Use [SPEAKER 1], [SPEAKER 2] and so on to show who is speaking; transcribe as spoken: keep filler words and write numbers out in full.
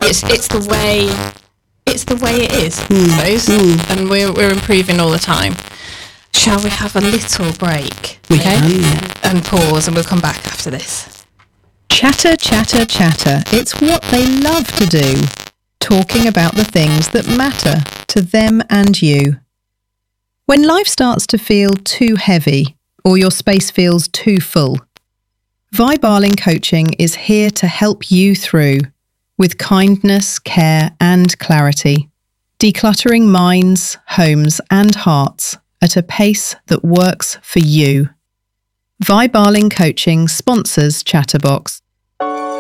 [SPEAKER 1] it's it's the way it's the way it is,
[SPEAKER 2] Mm.
[SPEAKER 1] I suppose,
[SPEAKER 2] Mm.
[SPEAKER 1] and we're we're improving all the time. Shall we have a little break?
[SPEAKER 2] We
[SPEAKER 1] Okay.
[SPEAKER 2] can, yeah.
[SPEAKER 1] And pause, and we'll come back after this.
[SPEAKER 3] Chatter, chatter, chatter. It's what they love to do. Talking about the things that matter to them and you. When life starts to feel too heavy or your space feels too full, Vibe Arling Coaching is here to help you through with kindness, care and clarity, decluttering minds, homes and hearts at a pace that works for you. Vibe Arling Coaching sponsors Chatterbox.